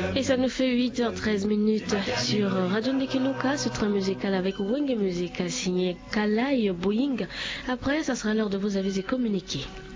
Et ça nous fait 8h13 sur Radio Ndekenuka, ce train musical avec Wenge Music signé Kalai Boeing. Après, ça sera l'heure de vos avis et communiqués.